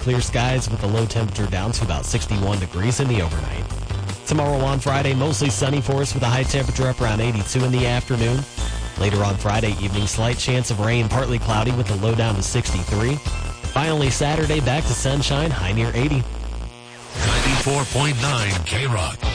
clear skies with the low temperature down to about 61 degrees in the overnight. Tomorrow on Friday, mostly sunny for us with a high temperature up around 82 in the afternoon. Later on Friday evening, slight chance of rain, partly cloudy with the low down to 63. Finally, Saturday, back to sunshine, high near 80. 94.9 K-Rock.